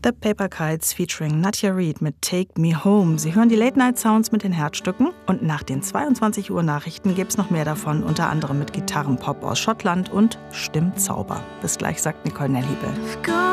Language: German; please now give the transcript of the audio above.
The Paper Kites featuring Nadia Reid mit Take Me Home. Sie hören die Late-Night-Sounds mit den Herzstücken und nach den 22 Uhr Nachrichten gibt's noch mehr davon, unter anderem mit Gitarrenpop aus Schottland und Stimmzauber. Bis gleich, sagt Nicole Nelliebel.